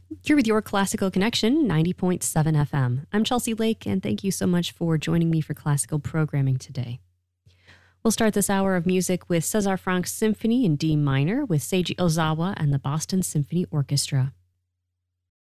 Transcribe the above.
You're with your Classical Connection, 90.7 FM. I'm Chelsea Lake, and thank you so much for joining me for classical programming today. We'll start this hour of music with César Franck's Symphony in D minor with Seiji Ozawa and the Boston Symphony Orchestra.